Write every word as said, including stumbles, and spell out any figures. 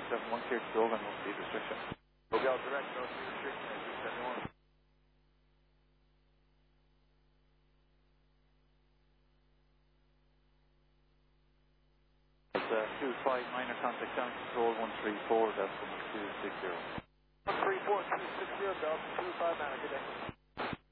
seven one, clear to Dogan, no speed restriction. Hotel direct, no speed restriction, two seventy-one. It's uh, two five, minor contact down control one three four, that's from two six zero. one three four, two six zero, Delta two five nine, good day.